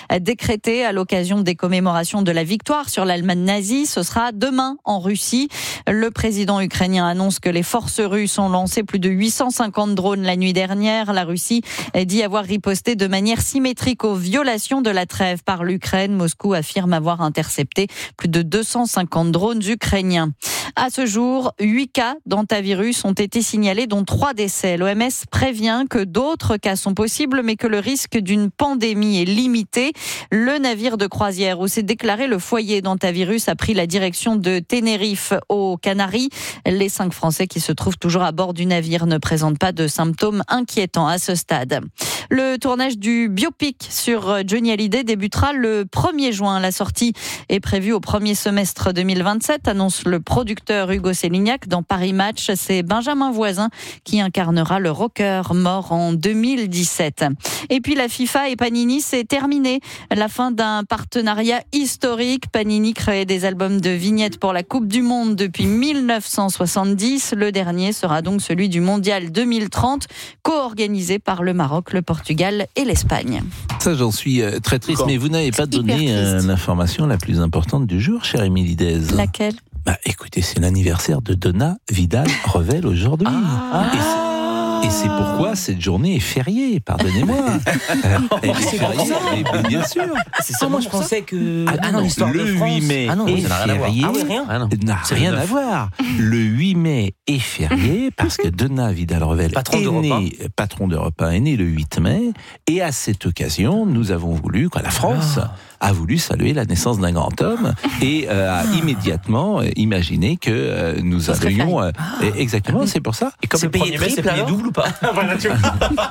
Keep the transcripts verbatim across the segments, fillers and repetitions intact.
décrété à l'occasion des commémorations de la victoire sur l'Allemagne nazie. Ce sera demain en Russie. Le président ukrainien annonce que les forces russes ont lancé plus de huit cent cinquante drones la nuit dernière. La Russie dit avoir riposté de manière symétrique aux violations de la trêve par l'Ukraine. Moscou affirme avoir intercepté plus de deux cent cinquante drones ukrainiens. À ce jour, huit cas d'hantavirus ont été signalés, dont trois décès. L'O M S prévient que d'autres cas sont possibles, mais que le risque d'une pandémie est limité. Le navire de croisière où s'est déclaré le foyer d'hantavirus a pris la direction de Tenerife aux Canaries. Les cinq Français qui se trouvent toujours à bord du navire ne présentent pas de symptômes inquiétants à ce stade. Le tournage du biopic sur Johnny Hallyday débutera le premier juin. La sortie est prévue au premier semestre deux mille vingt-sept, annonce le producteur Hugo Sélignac. Dans Paris Match, c'est Benjamin Voisin qui incarnera le rocker mort en deux mille dix-sept. Et puis la FIFA et Panini, c'est terminé. La fin d'un partenariat historique. Panini créait des albums de vignettes pour la Coupe du Monde depuis mille neuf cent soixante-dix. Le dernier sera donc celui du Mondial deux mille trente, co-organisé par le Maroc, le Portugal et l'Espagne. Ça, j'en suis très triste, mais vous n'avez pas donné euh, l'information la plus importante du jour, chère Émilie Dez. Laquelle ? Bah, écoutez, c'est l'anniversaire de Donna Vidal-Revel aujourd'hui. Ah. Et c'est... Et c'est pourquoi cette journée est fériée, pardonnez-moi. Elle est fériée, mais bien sûr. C'est ça, moi je pensais que... Ah, ah non, l'histoire le de France huit mai ah non, est ça n'a rien à voir. férié. Ah oui, rien ah non. n'a rien à voir. Le huit mai est férié parce que Donna Vidal-Revel patron est né, patron d'Europe un, est né le huit mai. Et à cette occasion, nous avons voulu, quoi, la France... Ah. a voulu saluer la naissance d'un grand homme et euh, a immédiatement euh, imaginé que euh, nous ça allions... Euh, ah. Exactement, c'est pour ça. Et comme c'est le payé triple, c'est payé double ou pas? Voilà, tu vois.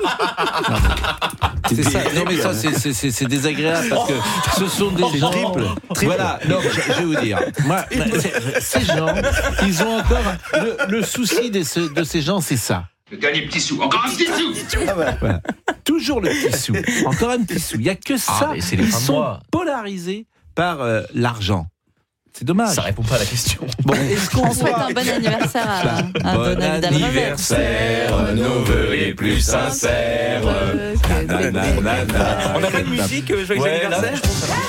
Non, mais, c'est ça. Non mais ça, c'est, c'est, c'est, c'est désagréable parce que ce sont des c'est gens... Triple. Triple. Voilà, non, je, je vais vous dire. Moi, ces gens, ils ont encore... Le, le souci de, ce, de ces gens, c'est ça. Le dernier petit sou. Encore un petit sou. Voilà. Toujours le petit sou. Encore un petit sou. Il n'y a que ça. Ah, c'est les Ils fins de sont mois. polarisés par euh, l'argent. C'est dommage. Ça répond pas à la question. Bon, est-ce qu'on On souhaite un bon anniversaire à, à bon Donna Vidal-Revel. anniversaire, nos vœux les plus sincères. Na, na, na, na. On n'a pas de musique, joyeux Ouais, anniversaire.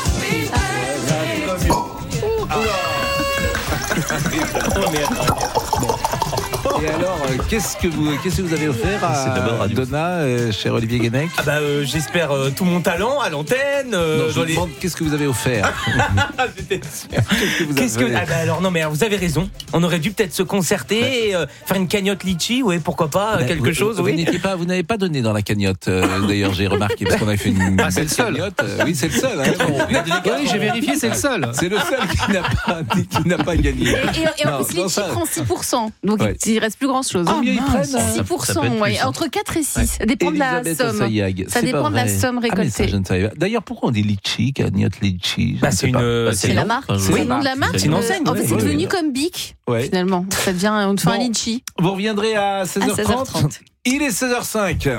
Et alors, euh, qu'est-ce que vous, qu'est-ce que vous avez offert à Donna, euh, cher Olivier Guénec? Ah bah, euh, j'espère euh, tout mon talent à l'antenne. Euh, Non, je vous les... demande qu'est-ce que vous avez offert. J'étais sûr. Qu'est-ce que vous Qu'est-ce avez que... Ah bah alors non mais alors, vous avez raison. On aurait dû peut-être se concerter Ouais. et euh, faire une cagnotte litchi, ouais pourquoi pas, Ben, quelque vous, chose. Vous, Oui. n'étiez pas, vous n'avez pas donné dans la cagnotte. Euh, d'ailleurs, j'ai remarqué parce qu'on avait fait une Ah, c'est belle le seul. cagnotte. Euh, oui, c'est le seul. Hein. Oui, j'ai vérifié, c'est le seul. C'est le seul qui n'a pas, qui n'a pas gagné. Et, et, et Non, en plus, non, Litchi ça- prend six pour cent. Donc, Ouais. il ne reste plus grand-chose. Combien ils prennent hein six pour cent, Ça peut être ouais, plus, hein. entre quatre et six. Ça dépend de la Elisabeth somme. Assayag. Ça C'est dépend pas de la vrai. somme Ah, mais ça, récoltée. je ne savais pas. D'ailleurs, pourquoi on dit litchi, cagnotte litchi je Bah, ne c'est sais une. pas. euh, C'est la marque. C'est C'est la le nom de la marque. marque. C'est une enseigne, En fait, ouais. c'est Ouais, devenu ouais. comme Bic, Ouais. finalement. Ça devient, on te fait un Bon. litchi. Vous reviendrez à seize heures À seize heures trente. trente. Il est seize heures cinq.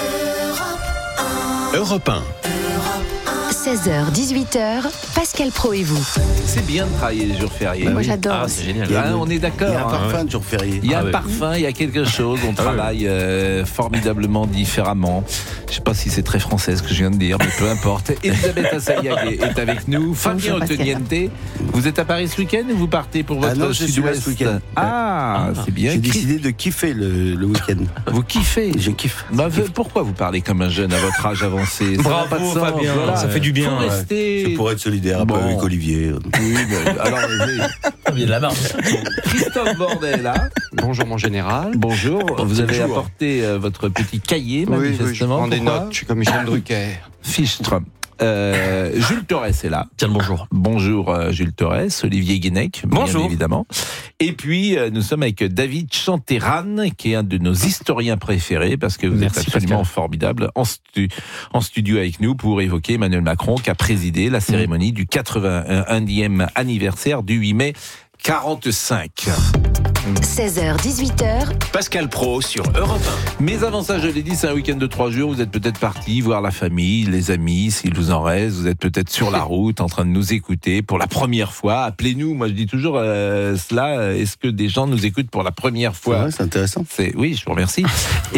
Europe un. seize heures dix-huit heures, Pascal Pro et vous. C'est bien de travailler les jours fériés. Moi, j'adore. Ah, c'est génial. Hein, on est d'accord. Il y a un hein. parfum de jour férié. Il y a Ah un ouais. parfum, il y a quelque chose, on travaille euh, formidablement différemment. Je ne sais pas si c'est très français ce que je viens de dire, mais peu importe. Elisabeth Assayag est, est avec nous. Fabien Bonjour, Pascal. Otoniente, vous êtes à Paris ce week-end ou vous partez pour votre Ah non, je suis là sud-ouest ce week-end. Ah, c'est bien. J'ai décidé de kiffer le, le week-end. Vous kiffez. Je kiffe. Bah, v- pourquoi vous parlez comme un jeune à votre âge avancé? Ça n'a Bravo, pas de sens, Fabien, ça fait du bien, Faut ouais. rester. C'est pour être solidaire un peu Bon. avec Olivier. Oui, mais alors, oui. Il y a de la marge. Christophe Bordet là. Bonjour mon général. Bonjour. Vous avez Bonjour. apporté euh, votre petit cahier Oui, oui, je manifestement. prends des Pourquoi notes, je suis comme Michel Drucker. Fichtre. Euh, Jules Torres est là. Tiens, bonjour. Bonjour euh, Jules Torres, Olivier Guénec, bien Bonjour. évidemment. Et puis euh, nous sommes avec David Chanteran, qui est un de nos historiens préférés, parce que vous Merci, êtes absolument Pascal. formidable, en, stu- en studio avec nous pour évoquer Emmanuel Macron, qui a présidé la cérémonie du quatre-vingt-unième anniversaire du huit mai quarante-cinq. seize heures dix-huit heures, Pascal Praud sur Europe un. Mais avant ça, je l'ai dit, c'est un week-end de trois jours. Vous êtes peut-être partis voir la famille, les amis, s'il vous en reste. Vous êtes peut-être sur la route, en train de nous écouter pour la première fois. Appelez-nous. Moi, je dis toujours euh, cela. Est-ce que des gens nous écoutent pour la première fois ? Ouais, c'est intéressant. C'est oui, je vous remercie. Et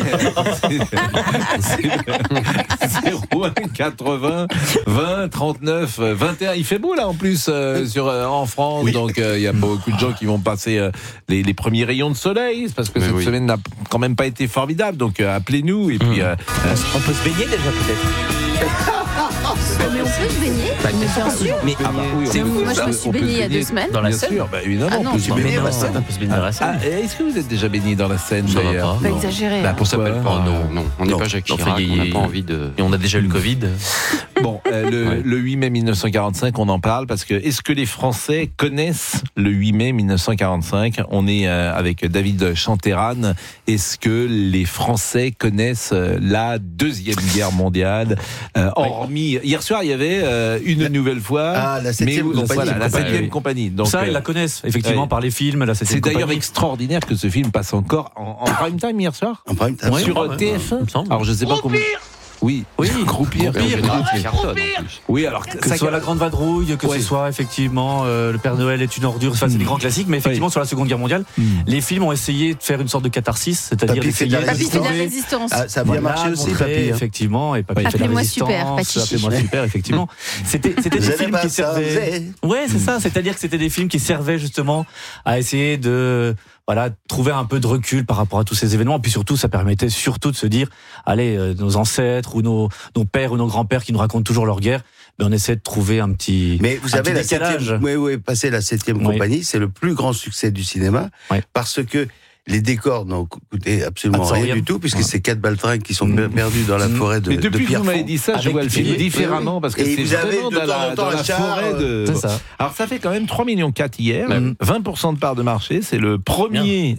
zéro un quatre-vingts vingt trente-neuf vingt et un. Il fait beau là en plus euh, sur euh, en France, oui. Donc il euh, y a beaucoup de gens qui vont passer euh, les, les premiers rayons de soleil, parce que Mais cette oui. semaine n'a quand même pas été formidable. Donc euh, appelez-nous et puis. Mmh. Euh, on peut se baigner déjà peut-être. Mais on peut se baigner, bah, mais bien sûr. Mais ah bah, oui, mais moi, je me suis baignée il y a deux semaines. Dans la bien Seine. Sûr, bah, évidemment, ah non, on peut se baigner dans la Seine. On peut se baigner dans la Seine. Ah, est-ce que vous êtes déjà baigné dans la Seine Ça d'ailleurs? va Pas exagéré. Bah, hein. pour ça, s'appelle pas. Non, non, on n'est Non. pas Jacques Enfin, Chirac, y- on n'a pas envie de. Et on a déjà eu le Covid. Bon, euh, le, Ouais. le huit mai mille neuf cent quarante-cinq, on en parle parce que est-ce que les Français connaissent le huit mai mille neuf cent quarante-cinq? On est euh, avec David Chantéran. Est-ce que les Français connaissent euh, la deuxième guerre mondiale? Euh, hormis hier soir, il y avait euh, une nouvelle fois. Ah, la septième mais, compagnie. Voilà, la Compagnie, septième oui. compagnie. Donc, ça, euh, ils la connaissent, effectivement, ouais. par les films. Là, c'est d'ailleurs extraordinaire que ce film passe encore en, en prime time hier soir. En prime time. Ouais. Sur ouais, T F un. il me semble. Alors je sais pas comment. Oui, oui, croupir. En général, c'est cartonne, en plus. Oui, alors Que ce soit la Grande Vadrouille, que Ouais. ce soit effectivement euh, le Père Noël est une ordure, enfin, c'est des grands classiques, mais effectivement Oui. sur la Seconde Guerre mondiale, Mm. les films ont essayé de faire une sorte de catharsis, c'est-à-dire Papy fait de la d'essayer Papy, c'est de la trouver- résistance. Ah, ça a bien Voilà, marché aussi, montrer, Papy. hein. effectivement, et Papy Oui. fait de la Appelez-moi résistance, super, Papy. appelez-moi super, effectivement. C'était, c'était des Vous allez films pas qui ça, servaient. vous allez. Ouais, c'est ça. C'est-à-dire que c'était des films qui servaient justement à essayer de, voilà, trouver un peu de recul par rapport à tous ces événements. Puis surtout, ça permettait surtout de se dire, allez, euh, nos ancêtres ou nos, nos pères ou nos grands-pères qui nous racontent toujours leur guerre, ben on essaie de trouver un petit. Mais vous un savez, petit la décalage. septième, oui, oui, passer la septième Oui. compagnie, c'est le plus grand succès du cinéma, Ouais. parce que les décors n'ont coûté absolument Absolument rien rien. du tout, puisque Ouais. c'est quatre baltringues qui sont Mmh. perdus dans la Mmh. forêt de, Mais de depuis que vous Pierrefonds. m'avez dit ça, je Avec vois le film Pierre- différemment parce que Et c'est vous avez vraiment de dans temps la, en temps dans un la char, forêt de. C'est ça. Alors ça fait quand même trois millions quatre hier, Mm. vingt pour cent de part de marché. C'est le premier,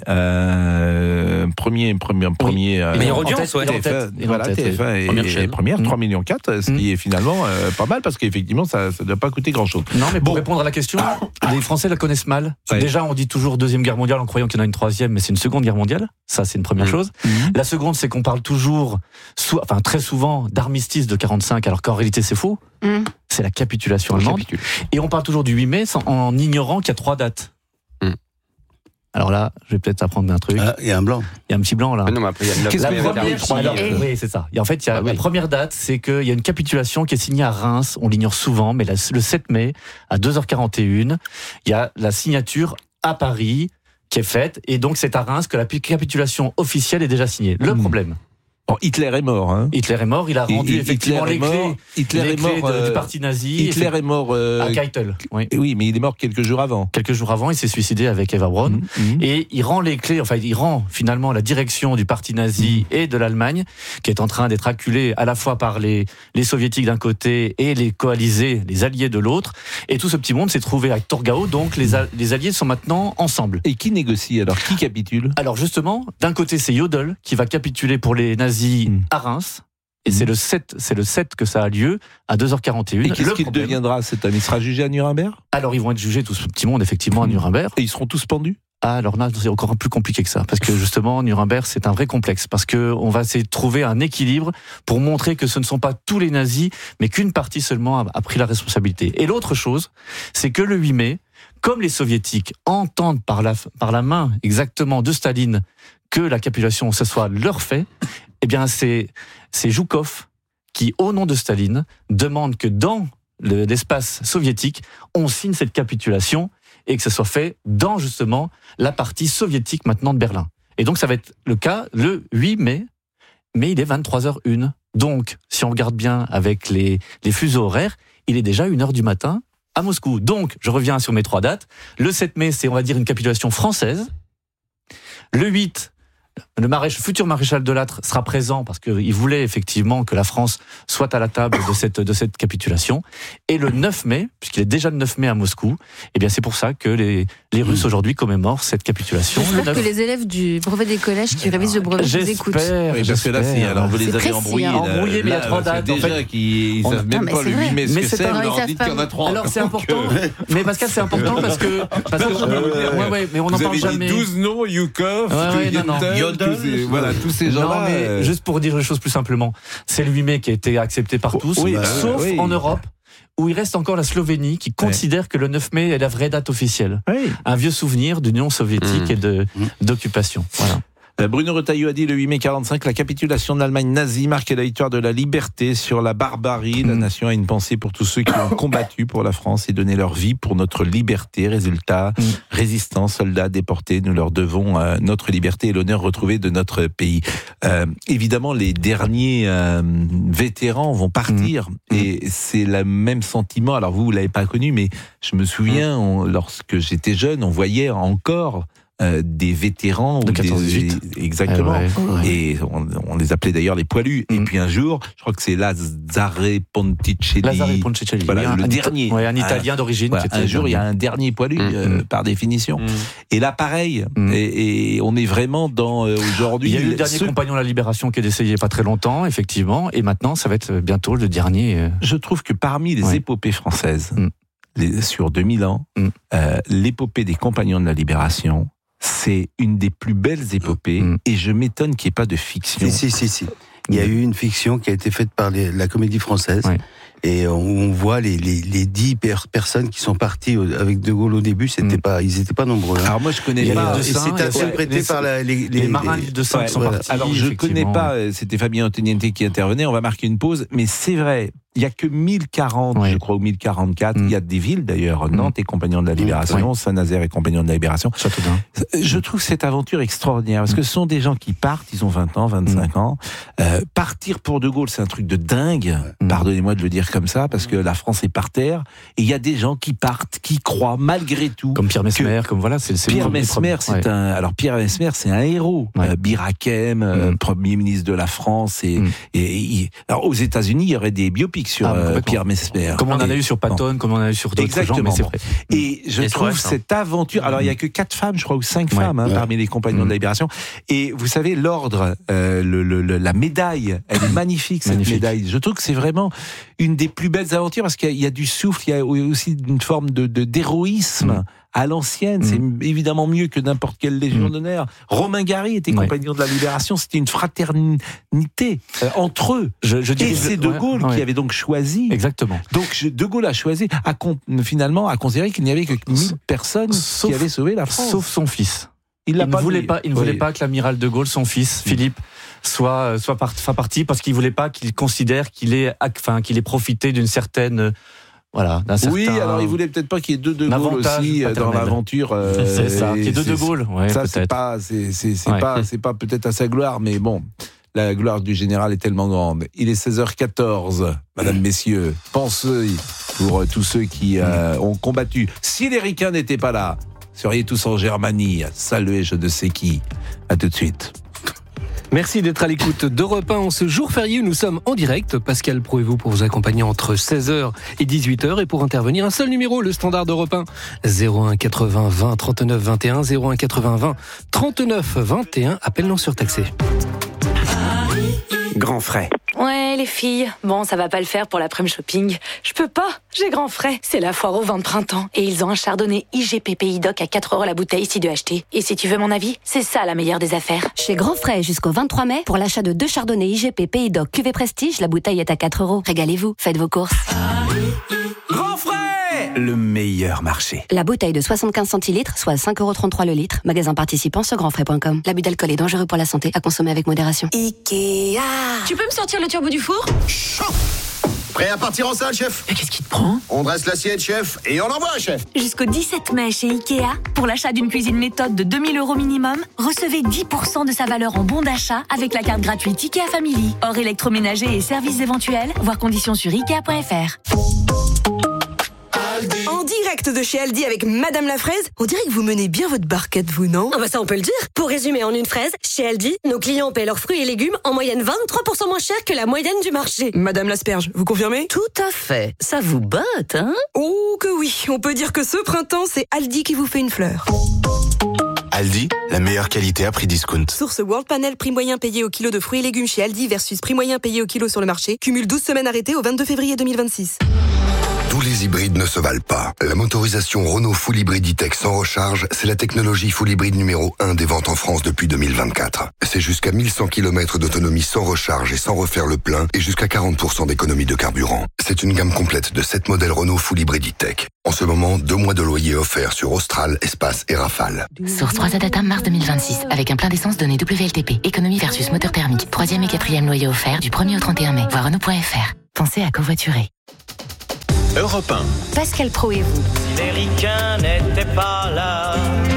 euh, premier, premier, premier. euh, Meilleure En audience, tête, ouais. il est en T F un, tête, il est en voilà, tête, T F un oui. est, Première est chaîne. première, Mm. trois millions quatre, ce qui est finalement euh, pas mal parce qu'effectivement ça ne doit pas coûter grand chose. Non, mais pour Bon. répondre à la question, les Français la connaissent mal. Ouais. Déjà, on dit toujours Deuxième Guerre mondiale en croyant qu'il y en a une troisième, mais c'est une Seconde Guerre mondiale. Ça, c'est une première Mmh. chose. La seconde, c'est qu'on parle toujours, sou- enfin très souvent, d'armistice de quarante-cinq, alors qu'en réalité, c'est faux. Mmh. C'est la capitulation allemande. Et on parle toujours du huit mai sans- en ignorant qu'il y a trois dates. Mmh. Alors là, je vais peut-être apprendre un truc. Ah, il y a un blanc. Il y a un petit blanc là. Mais non, mais après, il y a de la Qu'est-ce La que vous première, avez trois alors, millions. oui, c'est ça. Et en fait, il y a Ah oui. la première date, c'est qu'il y a une capitulation qui est signée à Reims. On l'ignore souvent, mais la- le sept mai, à deux heures quarante et une, il y a la signature à Paris qui est faite. Et donc, c'est à Reims que la capitulation officielle est déjà signée. Le Mmh. problème, Bon, Hitler est mort. Hein. Hitler est mort. Il a rendu Hitler effectivement est les mort. clés, Hitler les est clés mort. de- euh, du parti nazi. Hitler est mort. euh, à Keitel. Oui. oui, mais il est mort quelques jours avant. Quelques jours avant, il s'est suicidé avec Eva Braun. Mmh, mmh. Et il rend les clés, enfin, il rend finalement la direction du parti nazi et de l'Allemagne, qui est en train d'être acculée à la fois par les, les soviétiques d'un côté et les coalisés, les alliés de l'autre. Et tout ce petit monde s'est trouvé à Torgau, donc les, a- les alliés sont maintenant ensemble. Et qui négocie alors? Qui capitule? Alors justement, d'un côté, c'est Jodl qui va capituler pour les nazis Mm. à Reims. Et c'est le sept, c'est le sept que ça a lieu, à deux heures quarante et une. Et qu'est-ce Le qu'il problème- deviendra cet homme? Il sera jugé à Nuremberg? Alors ils vont être jugés, tout ce petit monde, effectivement, à Nuremberg. Et ils seront tous pendus? Ah, alors là, c'est encore plus compliqué que ça, parce que justement, Nuremberg, c'est un vrai complexe, parce que on va essayer de trouver un équilibre pour montrer que ce ne sont pas tous les nazis, mais qu'une partie seulement a, a pris la responsabilité. Et l'autre chose, c'est que le huit mai, comme les soviétiques entendent par la, par la main exactement de Staline que la capitulation, ce soit leur fait, eh bien, c'est, c'est Zhukov qui, au nom de Staline, demande que dans le- l'espace soviétique, on signe cette capitulation et que ça soit fait dans justement la partie soviétique maintenant de Berlin. Et donc ça va être le cas le huit mai, mais il est vingt-trois heures une. Donc, si on regarde bien avec les, les fuseaux horaires, il est déjà une heure du matin à Moscou. Donc, je reviens sur mes trois dates. Le sept mai, c'est, on va dire, une capitulation française. Le huit, le maréchal, futur maréchal de Lattre sera présent parce qu'il voulait effectivement que la France soit à la table de cette, de cette capitulation. Et le neuf mai, puisqu'il est déjà le neuf mai à Moscou, eh bien c'est pour ça que les, les Russes aujourd'hui commémorent cette capitulation. J'espère que les élèves du brevet des collèges qui révisent le brevet vous écoutent. J'espère. Oui, parce que là, c'est, alors vous les avez embrouillés. Embrouillés, mais il y a trois dates. Déjà, en fait, qu'ils on... savent même non, pas le huit mai ce mais que c'est c'est, pas... vous leur ils dites qu'il y en a trois. Alors c'est important, mais Pascal, c'est important parce que... Parce que ouais, ouais, mais on n'en parle jamais. Vous avez dit douze noms, Yukov, ouais, ouais, non, non. Yodel, tous ces, voilà, tous ces gens-là. Non, mais euh... juste pour dire les choses plus simplement, c'est le huit mai qui a été accepté par tous, oui, bah, sauf oui. en Europe, où il reste encore la Slovénie qui considère ouais. que le neuf mai est la vraie date officielle. Oui. Un vieux souvenir d'Union soviétique mmh. et de, d'occupation. Voilà. Bruno Retailleau a dit le huit mai quarante-cinq, la capitulation de l'Allemagne nazie marquait la victoire de la liberté sur la barbarie. La nation a une pensée pour tous ceux qui ont combattu pour la France et donné leur vie pour notre liberté. Résultat, mm. résistants, soldats déportés, nous leur devons euh, notre liberté et l'honneur retrouvé de notre pays. Euh, évidemment, les derniers euh, vétérans vont partir mm. et c'est le même sentiment. Alors vous, vous l'avez pas connu, mais je me souviens, on, lorsque j'étais jeune, on voyait encore Euh, des vétérans de ou quatorze dix-huit des exactement ah ouais, ouais. et on, on les appelait d'ailleurs les poilus mmh. et puis un jour je crois que c'est Lazzare Ponticelli Lazzare Ponticelli voilà, un, le un dernier ouais, un italien un, d'origine voilà, un jour il y a un dernier poilu mmh. euh, par définition mmh. et là pareil mmh. et, et on est vraiment dans euh, aujourd'hui il y a eu le dernier ce... compagnon de la Libération qui est décédé il n'y a pas très longtemps effectivement et maintenant ça va être bientôt le dernier euh... je trouve que parmi les ouais. épopées françaises mmh. les, sur deux mille ans mmh. euh, l'épopée des compagnons de la Libération c'est une des plus belles épopées mmh. et je m'étonne qu'il n'y ait pas de fiction. Si, si, si, si. Il y a eu une fiction qui a été faite par les, la Comédie Française oui. et on, on voit les, les, les dix per- personnes qui sont parties avec De Gaulle au début, c'était mmh. pas, ils n'étaient pas nombreux. Hein. Alors moi je connais et pas. Et c'est interprété par la, les, les, les marins de Saint ouais, sont voilà. partis. Alors je connais pas, c'était Fabien Antoniente qui intervenait, on va marquer une pause, mais c'est vrai. Il n'y a que mille quarante, ouais. je crois, ou mille quarante-quatre. Mm. Il y a des villes, d'ailleurs, Nantes mm. et Compagnons de la Libération, mm. Saint-Nazaire et Compagnons de la Libération. Châteaudun. Je trouve cette aventure extraordinaire, parce que ce sont des gens qui partent, ils ont vingt ans, vingt-cinq mm. ans. Euh, partir pour De Gaulle, c'est un truc de dingue, mm. pardonnez-moi de le dire comme ça, parce que la France est par terre, et il y a des gens qui partent, qui croient, malgré tout. Comme Pierre Messmer, comme voilà, c'est, c'est Pierre Messmer, c'est ouais. un, alors Pierre Messmer, c'est un héros. Ouais. Euh, Bir Hakeim, mm. euh, Premier ministre de la France, et, mm. et, et alors aux États-Unis, il y aurait des biopics sur ah, euh, Pierre Messmer. Comme on en a eu sur Patton, bon. comme on en a eu sur d'autres Exactement. gens, mais c'est vrai. Et je et trouve cette aventure, alors il y a que quatre femmes, je crois, ou cinq ouais. femmes, hein, ouais. parmi les compagnons mmh. de la Libération. Et vous savez, l'ordre, euh, le, le, le, la médaille, elle est magnifique, cette magnifique. médaille. Je trouve que c'est vraiment une des plus belles aventures, parce qu'il y a, il y a du souffle, il y a aussi une forme de, de, d'héroïsme. Mmh. À l'ancienne, mmh. c'est évidemment mieux que n'importe quelle légion mmh. d'honneur. Romain Gary était ouais. compagnon de la Libération, c'était une fraternité euh, entre eux. Je, je et c'est De Gaulle ouais, ouais. qui avait donc choisi. Exactement. Donc De Gaulle a choisi, a con, finalement, a considéré qu'il n'y avait que mille personnes sauf, qui avaient sauvé la France. Sauf son fils. Il, il, pas ne, voulait dit. pas, il ne oui. voulait pas que l'amiral De Gaulle, son fils, mmh. Philippe, soit, soit part, parti parce qu'il ne voulait pas qu'il considère qu'il ait, enfin, qu'il ait profité d'une certaine... Voilà, d'un certain... Oui, alors il voulait peut-être pas qu'il y ait deux De Gaulle aussi paternel. Dans l'aventure. Euh, c'est ça, qu'il y ait deux De Gaulle. Ouais, ça, peut-être. c'est pas, c'est, c'est, c'est ouais. pas, c'est pas peut-être à sa gloire, mais bon, la gloire du général est tellement grande. Il est seize heures quatorze, Madame, Messieurs, pensez pour tous ceux qui euh, ont combattu. Si les ricains n'étaient pas là, seriez tous en Germanie à saluer je ne sais qui. À tout de suite. Merci d'être à l'écoute d'Europe un en ce jour férié. Nous sommes en direct. Pascal Pro et vous pour vous accompagner entre seize heures et dix-huit heures. Et pour intervenir, un seul numéro, le standard d'Europe un. zéro un quatre-vingts vingt trente-neuf vingt et un. zéro un quatre-vingts vingt trente-neuf vingt et un. Appel non surtaxé. Grand frais. Ouais, les filles. Bon, ça va pas le faire pour l'après-midi shopping. Je peux pas. J'ai grand frais. C'est la foire au vin de printemps. Et ils ont un chardonnay I G P Pays Doc à quatre euros la bouteille si de acheter. Et si tu veux mon avis, c'est ça la meilleure des affaires. Chez Grand Frais jusqu'au vingt-trois mai, pour l'achat de deux chardonnays I G P Pays Doc Cuvée Prestige, la bouteille est à quatre euros. Régalez-vous, faites vos courses. Grand frais, le meilleur marché. La bouteille de soixante-quinze centilitres, soit cinq euros trente-trois le litre. Magasin participant sur grand frais point com. L'abus d'alcool est dangereux pour la santé, à consommer avec modération. Ikea. Tu peux me sortir le turbo du four ? Chaud. Prêt à partir en salle, chef ? Mais qu'est-ce qui te prend ? On dresse l'assiette, chef, et on envoie, chef. Jusqu'au dix-sept mai chez Ikea, pour l'achat d'une cuisine méthode de deux mille euros minimum, recevez dix pour cent de sa valeur en bon d'achat avec la carte gratuite Ikea Family. Hors électroménager et services éventuels, voir conditions sur ikea point f r. En direct de de chez Aldi avec Madame la Fraise. On dirait que vous menez bien votre barquette, vous, non? Ah bah ça, on peut le dire. Pour résumer en une phrase, chez Aldi, nos clients paient leurs fruits et légumes en moyenne vingt-trois pour cent moins cher que la moyenne du marché. Madame l'asperge, vous confirmez? Tout à fait. Ça vous botte, hein? Oh que oui, on peut dire que ce printemps, c'est Aldi qui vous fait une fleur. Aldi, la meilleure qualité à prix discount. Source World Panel, prix moyen payé au kilo de fruits et légumes chez Aldi versus prix moyen payé au kilo sur le marché. Cumule douze semaines arrêtées au vingt-deux février deux mille vingt-six. Tous les hybrides ne se valent pas. La motorisation Renault Full Hybrid E-Tech sans recharge, c'est la technologie Full Hybrid numéro un des ventes en France depuis deux mille vingt-quatre. C'est jusqu'à mille cent kilomètres d'autonomie sans recharge et sans refaire le plein et jusqu'à quarante pour cent d'économie de carburant. C'est une gamme complète de sept modèles Renault Full Hybrid E-Tech. En ce moment, deux mois de loyer offerts sur Austral, Espace et Rafale. Source trois A Data, mars deux mille vingt-six. Avec un plein d'essence donné W L T P. Économie versus moteur thermique. Troisième et quatrième loyer offert du premier au trente et un mai. Voir Renault point F R. Pensez à covoiturer. Europe un. Pascal Pro et vous. Si les ricains n'étaient pas là,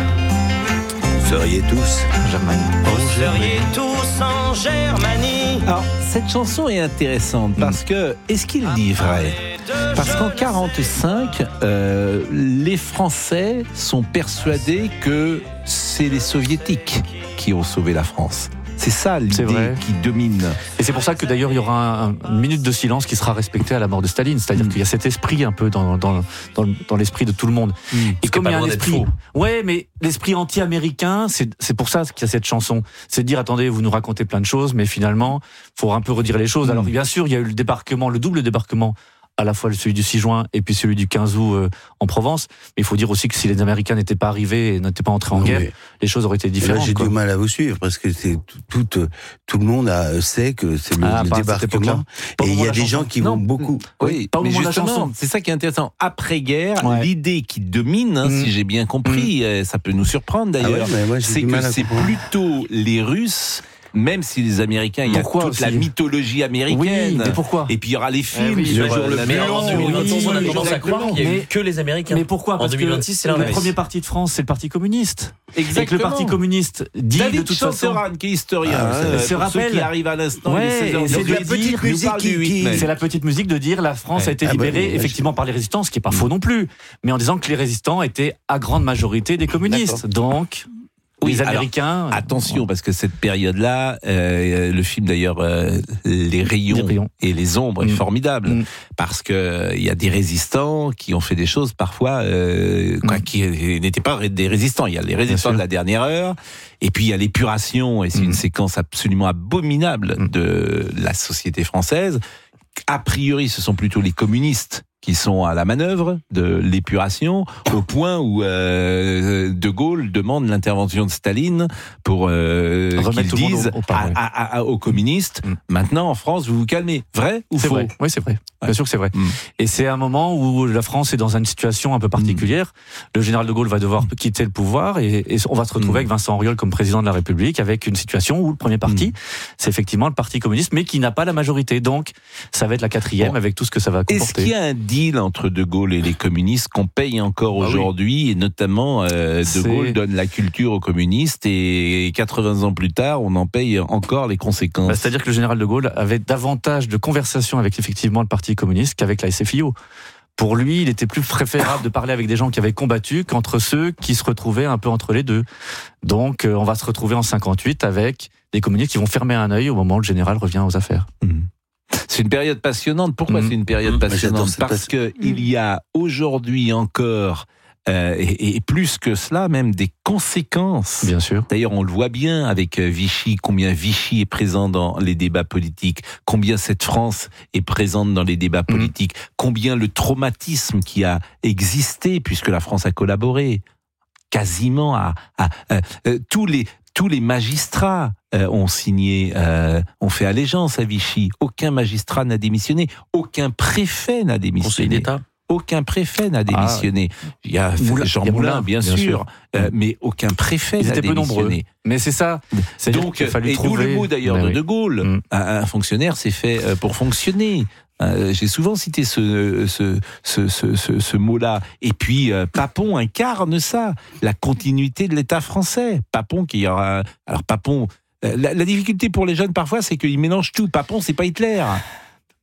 vous seriez tous Germanie. Vous seriez tous en Germanie. Alors, cette chanson est intéressante parce que, est-ce qu'il dit vrai? Parce qu'en quarante-cinq, euh, les Français sont persuadés que c'est les Soviétiques qui ont sauvé la France. C'est ça l'idée qui domine. Et c'est pour ça que d'ailleurs il y aura un, une minute de silence qui sera respectée à la mort de Staline. C'est-à-dire mmh. qu'il y a cet esprit un peu dans, dans, dans, dans l'esprit de tout le monde. Mmh. Et comme il y a un esprit, ouais, mais l'esprit anti-américain, c'est, c'est pour ça qu'il y a cette chanson. C'est de dire attendez, vous nous racontez plein de choses, mais finalement, faut un peu redire les choses. Mmh. Alors bien sûr, il y a eu le débarquement, le double débarquement. À la fois celui du six juin et puis celui du quinze août euh, en Provence. Mais il faut dire aussi que si les Américains n'étaient pas arrivés et n'étaient pas entrés en non, guerre, les choses auraient été différentes. Là, j'ai quoi. du mal à vous suivre parce que c'est tout, tout, tout le monde a, sait que c'est le, ah, le débarquement. Et il y a des gens qui non, vont beaucoup. Oui, pas mais justement, c'est ça qui est intéressant. Après-guerre, ouais. l'idée qui domine, hein, mmh. si j'ai bien compris, mmh. ça peut nous surprendre d'ailleurs, ah ouais, moi, c'est que c'est plutôt les Russes. Même si les Américains, il y a pourquoi toute aussi la mythologie américaine. Oui, mais pourquoi? Et puis il y aura les films eh oui, sur le, le mais en deux mille vingt-six, on a tendance à croire qu'il n'y a mais, eu que les Américains. Mais pourquoi? Parce en deux mille vingt-six, c'est que l'inverse. le premier parti de France, c'est le Parti communiste. Exactement. Et que le Parti communiste dit David de toute Chanceran, façon, qui est historien, ah, hein, se pour rappelle, ceux qui arrivent à l'instant, ouais, c'est de la petite musique qui, qui c'est la petite musique de dire la France ouais. a été libérée ah bah, effectivement par les résistants, ce qui est pas faux non plus, mais en disant que les résistants étaient à grande majorité des communistes. D'accord. Donc oui, les Américains. Alors, attention, parce que cette période-là, euh, le film d'ailleurs, euh, les, rayons les rayons et les ombres mmh. est formidable, mmh. parce que il y a des résistants qui ont fait des choses parfois euh, mmh. quoi, qui n'étaient pas des résistants. Il y a les résistants de la dernière heure, et puis il y a l'épuration, et c'est mmh. une séquence absolument abominable mmh. de la société française. A priori, ce sont plutôt les communistes qui sont à la manœuvre de l'épuration, au point où euh, De Gaulle demande l'intervention de Staline pour euh, qu'ils disent au, au à, à, à, aux communistes, mm. maintenant en France, vous vous calmez. Vrai ou c'est faux? Vrai. Oui, c'est vrai. Bien ouais. sûr que c'est vrai. Mm. Et c'est un moment où la France est dans une situation un peu particulière. Mm. Le général De Gaulle va devoir mm. quitter le pouvoir et, et on va se retrouver mm. avec Vincent Auriol comme président de la République, avec une situation où le premier parti, mm. c'est effectivement le Parti communiste, mais qui n'a pas la majorité. Donc, ça va être la quatrième bon. avec tout ce que ça va comporter. Est-ce qu'il y a un deal entre De Gaulle et les communistes qu'on paye encore ah aujourd'hui, oui. et notamment euh, De c'est... Gaulle donne la culture aux communistes et quatre-vingts ans plus tard, on en paye encore les conséquences. Bah, c'est-à-dire que le général De Gaulle avait davantage de conversations avec effectivement le Parti communiste qu'avec la S F I O. Pour lui, il était plus préférable de parler avec des gens qui avaient combattu qu'entre ceux qui se retrouvaient un peu entre les deux. Donc, euh, on va se retrouver en cinquante-huit avec des communistes qui vont fermer un œil au moment où le général revient aux affaires. Mmh. C'est une période passionnante. Pourquoi mmh. c'est une période passionnante? Parce que il y a aujourd'hui encore euh, et, et plus que cela, même des conséquences. Bien sûr. D'ailleurs, on le voit bien avec Vichy, combien Vichy est présent dans les débats politiques, combien cette France est présente dans les débats mmh. politiques, combien le traumatisme qui a existé puisque la France a collaboré quasiment à, à, à, à tous les tous les magistrats euh, ont signé, euh, ont fait allégeance à Vichy. Aucun magistrat n'a démissionné. Aucun préfet n'a démissionné. Conseil d'État. Aucun préfet n'a démissionné. Ah, il y a Moulin, Jean il y a Moulin, bien, bien sûr, sûr. Euh, mais aucun préfet Ils n'a étaient peu démissionné. Nombreux. Mais c'est ça. C'est donc, et d'où le mot d'ailleurs ben de oui. De Gaulle. Mm. Un, un fonctionnaire, c'est fait pour fonctionner. Euh, j'ai souvent cité ce, ce, ce, ce, ce, ce mot-là. Et puis, euh, Papon incarne ça, la continuité de l'État français. Papon qui aura... Alors, Papon... La, la difficulté pour les jeunes, parfois, c'est qu'ils mélangent tout. Papon, c'est pas Hitler.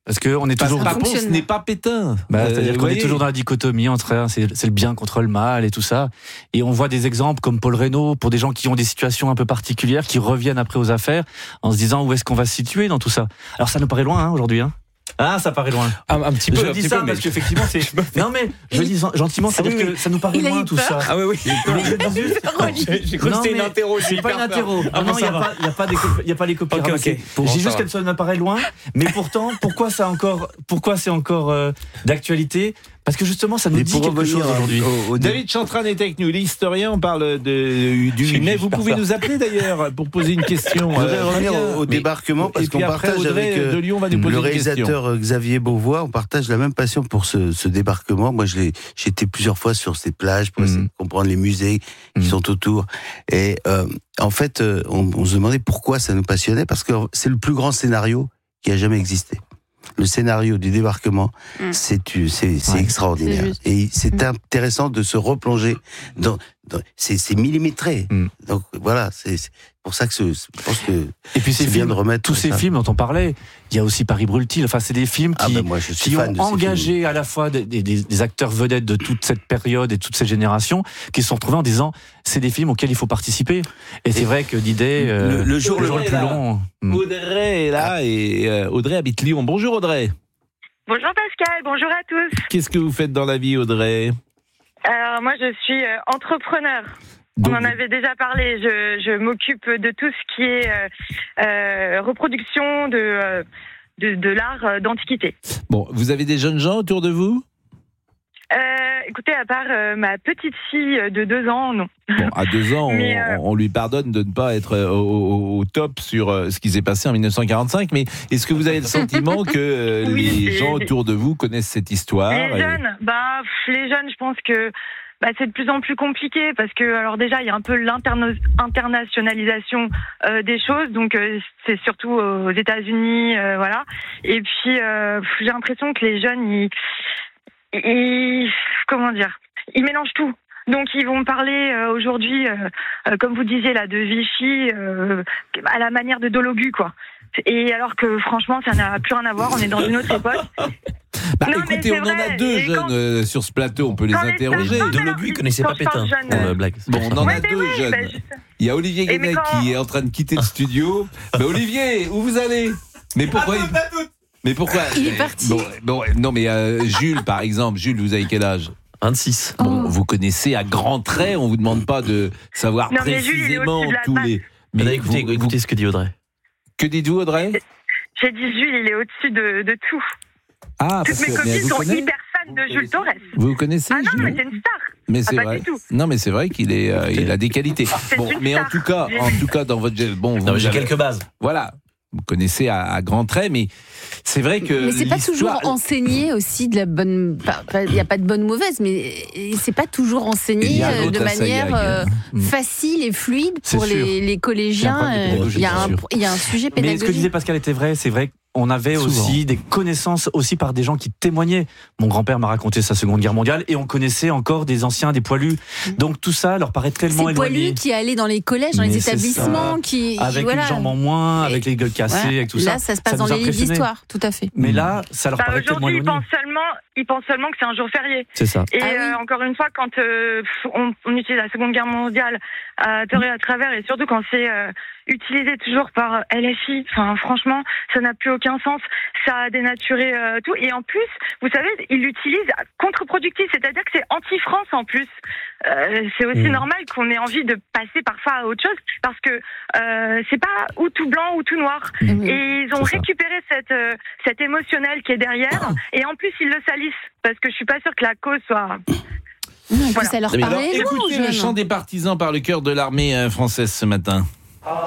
Parce que on est toujours. Parce que Papon, ce n'est pas Pétain. Bah, Euh, c'est-à-dire vous qu'on est voyez. toujours dans la dichotomie entre hein, c'est, c'est le bien contre le mal et tout ça. Et on voit des exemples comme Paul Reynaud pour des gens qui ont des situations un peu particulières, qui reviennent après aux affaires en se disant où est-ce qu'on va se situer dans tout ça. Alors ça nous paraît loin hein, aujourd'hui. Hein. Ah, ça paraît loin. Un, un petit peu. Je un dis petit ça peu, parce mais- qu'effectivement c'est. Non mais je dis gentiment, c'est-à-dire Ah oui, oui. que ça nous paraît Il a loin eu tout peur. ça. Ah oui oui. Mais je dis juste- J'ai j'ai cru que Non, c'était une mais interro. j'ai C'est eu pas hyper une interro. peur. Ah, Non, bon, il n'y ça a, va. pas- il y a pas des copies, il y a pas les copies Ok, ok. ramassées. Bon, J'ai ça juste va. qu'elle ça me paraît loin, mais pourtant, pourquoi c'est encore, pourquoi c'est encore euh, d'actualité? Parce que justement, ça nous Et dit pour quelque revenir chose aujourd'hui. au- au- David Chantran est avec nous, l'historien. On parle de, du huit mai. Vous pouvez nous appeler d'ailleurs pour poser une question. Je voudrais Euh, revenir Fabien. au, au Mais- débarquement parce et puis qu'on après, partage Audrey avec euh, de Lyon va nous poser le une question. réalisateur euh, Xavier Beauvois, on partage la même passion pour ce, ce débarquement. Moi, je l'ai, j'ai été plusieurs fois sur ces plages pour essayer de comprendre les musées qui sont autour. Et euh, en fait, euh, on, on se demandait pourquoi ça nous passionnait, parce que c'est le plus grand scénario qui a jamais existé. Le scénario du débarquement, Mm. c'est, c'est, c'est Ouais. extraordinaire. C'est juste. Et c'est Mm. intéressant de se replonger dans, dans c'est, c'est millimétré. Donc voilà, c'est, c'est pour ça que ce, je pense que Et puis ces c'est bien films, de remettre tous ces ça. films dont on parlait, il y a aussi Paris brûle-t-il. Enfin, c'est des films Ah qui, ben moi, je suis qui fan ont de ces engagé à la fois des, des- des acteurs vedettes de toute cette période et toute cette génération, qui se sont retrouvés en disant c'est des films auxquels il faut participer. Et c'est vrai que l'idée, euh, Le- le jour- le, le- le plus long. Audrey est là et euh, Audrey habite Lyon. Bonjour Audrey. Bonjour Pascal, bonjour à tous. Qu'est-ce que vous faites dans la vie, Audrey? Alors moi je suis euh, entrepreneur. Donc- On en avait déjà parlé. Je, je m'occupe de tout ce qui est euh, euh, reproduction de, euh, de de l'art euh, d'antiquité. Bon, vous avez des jeunes gens autour de vous? Euh, écoutez, à part euh, ma petite fille de deux ans, non. Bon, à deux ans, on, Mais, euh, on lui pardonne de ne pas être euh, au, au- au top sur euh, ce qui s'est passé en mille neuf cent quarante-cinq, mais est-ce que vous avez le sentiment que euh, Oui, les c'est- gens autour de vous connaissent cette histoire? Les et- jeunes, bah pff, les jeunes, je pense que bah, c'est de plus en plus compliqué parce que alors déjà il y a un peu l'internationalisation euh, des choses, donc euh, c'est surtout aux États-Unis, euh, voilà. Et puis euh, pff, j'ai l'impression que les jeunes, ils, ils comment dire, ils mélangent tout. Donc ils vont parler euh, aujourd'hui, euh, euh, comme vous disiez là, de Vichy euh, à la manière de Dologu, quoi. Et alors que franchement, ça n'a plus rien à voir. On est dans une autre époque. Bah, Non, mais écoutez, c'est on en a vrai. deux Et jeunes quand- euh, sur ce plateau, on peut les quand les interroger. personnes- Dologu, il connaissait pas Quand je parle Pétain. jeune, Pour euh, la blague. Bon, on en Ouais, a mais deux oui, jeunes. bah, je- Il y a Olivier Et mais Guénec quand- qui est en train de quitter le studio. Bah, Olivier, où vous allez? Mais pourquoi il... Mais pourquoi Il est parti. Bon, bon, non, mais euh, Jules, par exemple. Jules, vous avez quel âge? vingt-six. Bon, vous connaissez à grands traits, on vous demande pas de savoir Non, mais Jules, il est précisément au-dessus de la tous masse. les. Mais Mais écoutez, vous- écoutez vous- ce que dit Audrey. que dites-vous, Audrey? J'ai dit Jules, il est au-dessus de, de tout. Ah, Toutes parce mes que mais copines vous, sont connaissez, hyper fans de Jules Torres. vous connaissez Ah non, Jules mais c'est une star. Mais Ah, c'est pas vrai. du tout. Non, mais c'est vrai qu'il est, euh, il a des qualités. Bon, une mais en star. tout cas, J'ai- en tout cas, dans votre bon, Non, vous mais j'ai avez- quelques bases. Voilà, vous connaissez à, à grands traits, mais c'est vrai que Mais c'est pas toujours l'histoire- enseigné aussi de la bonne. Il n'y a pas de bonne ou mauvaise, mais c'est pas toujours Il enseigné y a euh, l'autre de à Sayag. manière euh, Mm. facile et fluide C'est pour sûr. les, les collégiens. Il y a un problème de euh, pédagogie, Il y, a c'est un- sûr. il y a un sujet Mais pédagogique. ce que disait Pascal était vrai, c'est vrai qu'on avait Souvent. aussi des connaissances aussi par des gens qui témoignaient. Mon grand-père m'a raconté sa Seconde Guerre mondiale et on connaissait encore des anciens, des poilus. Donc tout ça leur paraît tellement Ces poilus éloigné. qui allaient dans les collèges, dans Mais les c'est établissements, ça. qui Avec voilà. une jambe en moins, avec les gueules cassées, Voilà. avec tout ça. Là, ça se passe Ça dans nous les livres impressionnait. d'histoire, tout à fait. Mais là, ça leur Bah, paraît tellement aujourd'hui, ils éloigné. pensent seulement, ils pensent seulement que c'est un jour férié. C'est ça. Et Ah oui. euh, encore une fois, quand euh, on, on utilise la Seconde Guerre mondiale à tort et à travers, et surtout quand c'est euh, utilisé toujours par L F I, enfin franchement, ça n'a plus aucun sens. Ça a dénaturé euh, tout. Et en plus, vous savez, ils l'utilisent contre-productif, c'est-à-dire que c'est anti-France en plus. Euh, c'est aussi Mmh. normal qu'on ait envie de passer parfois à autre chose, parce que euh, c'est pas ou tout blanc ou tout noir. Mmh. Et ils ont C'est ça. récupéré cette, euh, cet émotionnel qui est derrière, et en plus ils le salissent, parce que je suis pas sûre que la cause soit... Non, et puis Voilà. ça leur Alors, parlait loin aux écoutez le jeunes. chant des partisans par le cœur de l'armée euh, française ce matin.